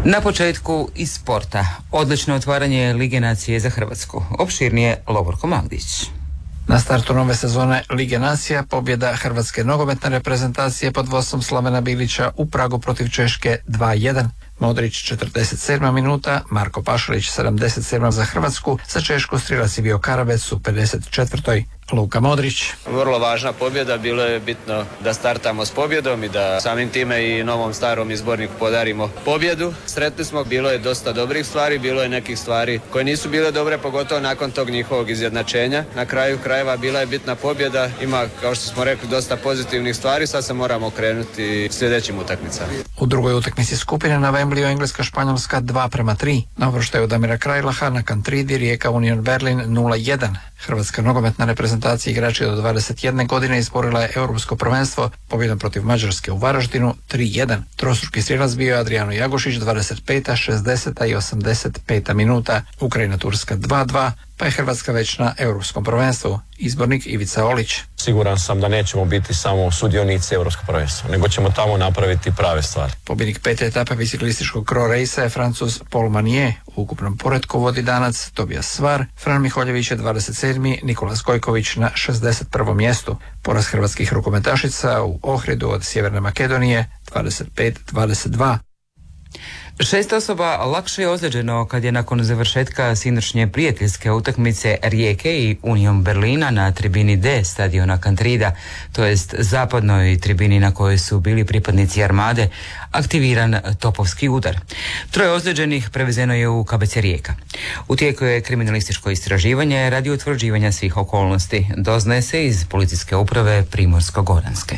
Na početku iz sporta. Odlično otvaranje Lige nacije za Hrvatsku. Opširnije Lovorko Magdić. Na startu nove sezone Lige nacija pobjeda hrvatske nogometne reprezentacije pod vodstvom Slavena Bilića u Pragu protiv Češke 2:1. Modrić 47. minuta, Marko Pašalić 77. za Hrvatsku, za Češku strilac je bio Karavec u 54. Luka Modrić. Vrlo važna pobjeda, bilo je bitno da startamo s pobjedom i da samim time i novom starom izborniku podarimo pobjedu. Sretni smo, bilo je dosta dobrih stvari, bilo je nekih stvari koje nisu bile dobre, pogotovo nakon tog njihovog izjednačenja. Na kraju krajeva bila je bitna pobjeda, ima, kao što smo rekli, dosta pozitivnih stvari, sad se moramo okrenuti sljedećim utakmicama. U drugoj utakmici skupine na Wembleyju Engleska-Španjolska 2:3. Na uvrštaju Damira Krajlaha na Kantridi Rijeka Union Berlin 0:1. Hrvatska nogometna reprezentacija igrači do 21 godine izborila je europsko prvenstvo pobjedom protiv Mađarske u Varaždinu 3:1. Trostruki strijelac bio je Adriano Jagušić 25., 60. i 85. minuta. Ukrajina-Turska 2:2, pa je Hrvatska već na europskom prvenstvu. Izbornik Ivica Olić. Siguran sam da nećemo biti samo sudionici europskog prvenstva, nego ćemo tamo napraviti prave stvari. Pobjednik 5. etape biciklističkog Cro Race je Francuz Paul Manier. U ukupnom poretku vodi Danac Tobijas Svar, Fran Miholjević je 27. Nikola Skojković na 61. mjestu. Poraz hrvatskih rukometašica u Ohridu od Sjeverne Makedonije 25-22. 6 osoba lakše je ozlijeđeno kad je nakon završetka sinoćnje prijateljske utakmice Rijeke i Union Berlina na tribini D stadiona Kantrida, to jest zapadnoj tribini na kojoj su bili pripadnici Armade, aktiviran topovski udar. 3 ozlijeđenih prevezeno je u KBC Rijeka. U tijeku je kriminalističko istraživanje radi utvrđivanja svih okolnosti. Doznaje se iz policijske uprave Primorsko-goranske.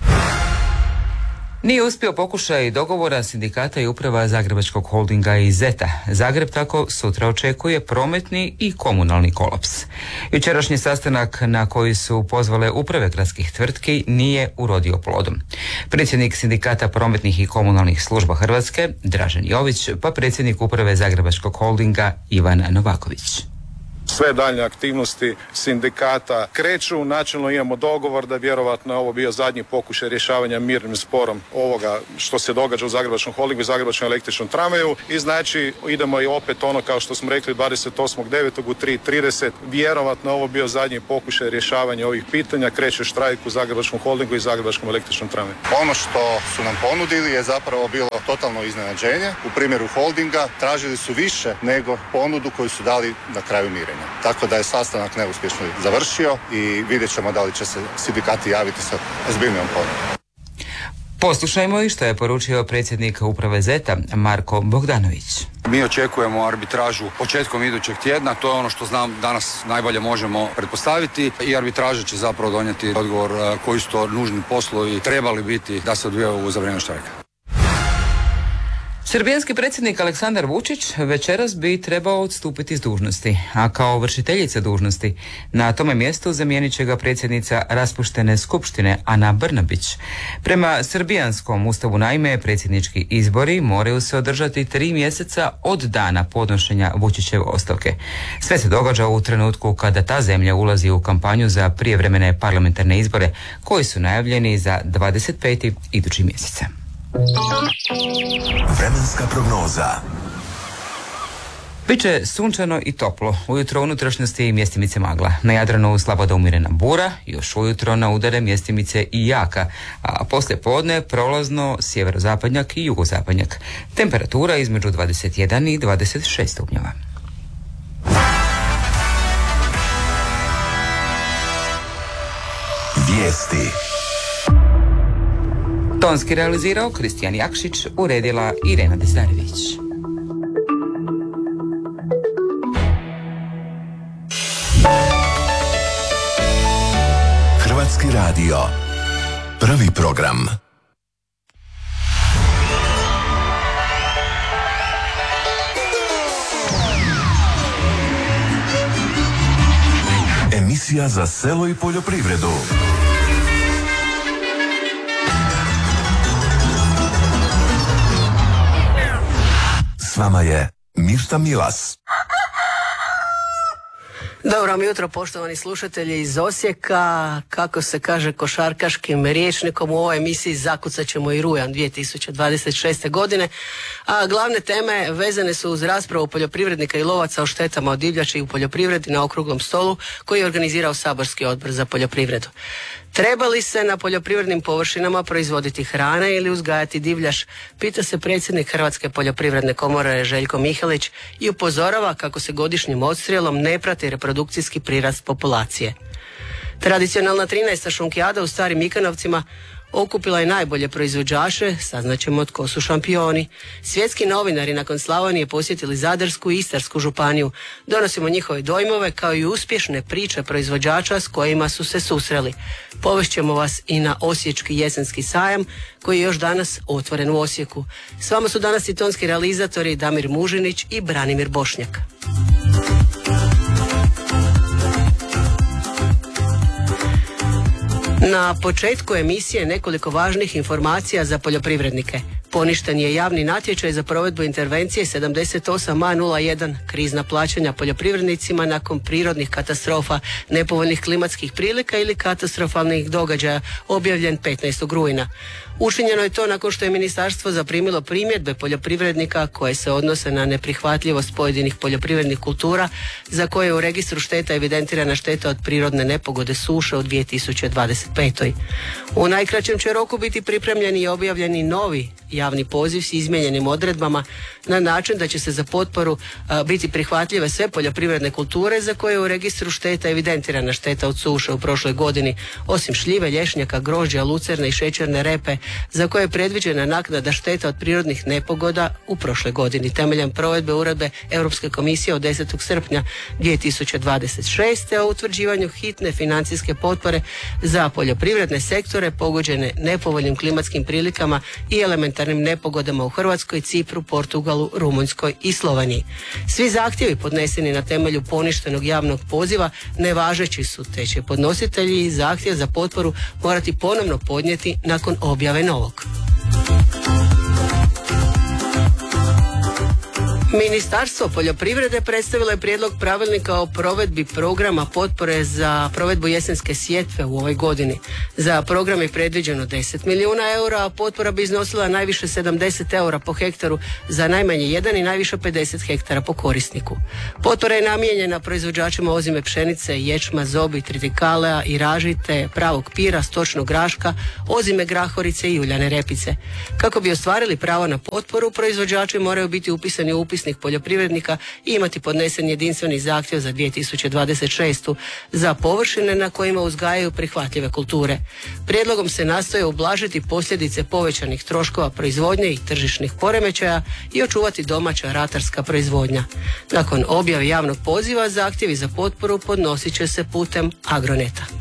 Nije uspio pokušaj dogovora sindikata i uprava Zagrebačkog holdinga i Zeta. Zagreb tako sutra očekuje prometni i komunalni kolaps. Jučerašnji sastanak na koji su pozvale uprave gradskih tvrtki nije urodio plodom. Predsjednik sindikata prometnih i komunalnih služba Hrvatske, Dražen Jović, pa predsjednik uprave Zagrebačkog holdinga, Ivan Novaković. Sve daljnje aktivnosti sindikata kreću. Načelno imamo dogovor da vjerovatno je ovo bio zadnji pokušaj rješavanja mirnim sporom ovoga što se događa u Zagrebačkom holdingu i Zagrebačkom električnom tramvaju. I znači idemo i opet ono kao što smo rekli 28.9. u 3:30. Vjerovatno je ovo bio zadnji pokušaj rješavanja ovih pitanja. Kreće štrajk u Zagrebačkom holdingu i Zagrebačkom električnom tramvaju. Ono što su nam ponudili je zapravo bilo totalno iznenađenje. U primjeru holdinga tražili su više nego ponudu koju su dali na kraju mirenja. Tako da je sastanak neuspješno završio i vidjet ćemo da li će se sindikati javiti sa ozbiljnijom ponudom. Poslušajmo i što je poručio predsjednik uprave Zeta, Marko Bogdanović. Mi očekujemo arbitražu početkom idućeg tjedna, to je ono što znam danas najbolje možemo pretpostaviti i arbitraža će zapravo donijeti odgovor koji su to nužni poslovi trebali biti da se odvijaju za vrijeme štrajka. Srbijanski predsjednik Aleksandar Vučić večeras bi trebao odstupiti s dužnosti, a kao vršiteljica dužnosti na tome mjestu zamijenit će ga predsjednica raspuštene skupštine Ana Brnabić. Prema srbijanskom ustavu naime predsjednički izbori moraju se održati 3 mjeseca od dana podnošenja Vučićeve ostavke. Sve se događa u trenutku kada ta zemlja ulazi u kampanju za prijevremene parlamentarne izbore koji su najavljeni za 25. idući mjeseca. Vremenska prognoza. Biće sunčano i toplo. Ujutro u unutrašnjosti mjestimice magla. Na Jadranu slabo do umjerena bura, još ujutro na udare mjestimice i jaka, a poslije podne prolazno sjeverozapadnjak i jugozapadnjak. Temperatura između 21 i 26 stupnjeva. Vijesti. Tonski realizirao Kristijan Jakšić, uredila Irena Desarević. Hrvatski radio. Prvi program. Emisija za selo i poljoprivredu. S vama je Mirta Milas. Dobro mi jutro, poštovani slušatelji iz Osijeka. Kako se kaže košarkaškim rječnikom, u ovoj emisiji zakucat ćemo i rujan 2026. godine. A glavne teme vezane su uz raspravu poljoprivrednika i lovaca o štetama od divljači u poljoprivredi na okruglom stolu koji je organizirao Saborski odbor za poljoprivredu. Treba li se na poljoprivrednim površinama proizvoditi hrana ili uzgajati divljaš, pita se predsjednik Hrvatske poljoprivredne komore Željko Mihalić i upozorava kako se godišnjim odstrijelom ne prati reprodukcijski prirast populacije. Tradicionalna 13. šunkijada u Starim Mikanovcima okupila je najbolje proizvođače, saznaćemo tko su šampioni. Svjetski novinari nakon Slavonije posjetili Zadarsku i Istarsku županiju. Donosimo njihove dojmove kao i uspješne priče proizvođača s kojima su se susreli. Povešćemo vas i na Osječki jesenski sajam koji je još danas otvoren u Osijeku. S vama su danas i tonski realizatori Damir Mužinić i Branimir Bošnjak. Na početku emisije nekoliko važnih informacija za poljoprivrednike. Poništen je javni natječaj za provedbu intervencije 78A01 krizna plaćanja poljoprivrednicima nakon prirodnih katastrofa, nepovoljnih klimatskih prilika ili katastrofalnih događaja, objavljen 15. rujna. Učinjeno je to nakon što je ministarstvo zaprimilo primjedbe poljoprivrednika koje se odnose na neprihvatljivost pojedinih poljoprivrednih kultura za koje je u registru šteta evidentirana šteta od prirodne nepogode suše u 2025. U najkraćem će roku biti pripremljeni i objavljeni novi javni poziv s izmijenjenim odredbama na način da će se za potporu biti prihvatljive sve poljoprivredne kulture za koje je u registru šteta evidentirana šteta od suše u prošloj godini, osim šljive, lješnjaka, grožđa, lucerne i šećerne repe za koje je predviđena naknada šteta od prirodnih nepogoda u prošloj godini temeljem provedbe uredbe Europske komisije od 10. srpnja 2026. o utvrđivanju hitne financijske potpore za poljoprivredne sektore pogođene nepovoljnim klimatskim prilikama i elementarnim nepogodama u Hrvatskoj, Cipru, Portugalu, Rumunjskoj i Sloveniji. Svi zahtjevi podneseni na temelju poništenog javnog poziva nevažeći su, te će podnositelji zahtjev za potporu morati ponovno podnijeti nakon objave novog. Ministarstvo poljoprivrede predstavilo je prijedlog pravilnika o provedbi programa potpore za provedbu jesenske sjetve u ovoj godini. Za program je predviđeno 10 milijuna eura, a potpora bi iznosila najviše 70 eura po hektaru za najmanje 1 i najviše 50 hektara po korisniku. Potpora je namijenjena proizvođačima ozime pšenice, ječma, zobi, tritikale i ražite, pravog pira, stočnog graška, ozime grahorice i uljane repice. Kako bi ostvarili pravo na potporu, proizvođači moraju biti upisani u upisnik poljoprivrednika i imati podnesen jedinstveni zahtjev za 2026. za površine na kojima uzgajaju prihvatljive kulture. Prijedlogom se nastoje ublažiti posljedice povećanih troškova proizvodnje i tržišnih poremećaja i očuvati domaća ratarska proizvodnja. Nakon objave javnog poziva zahtjevi za potporu podnosit će se putem Agroneta.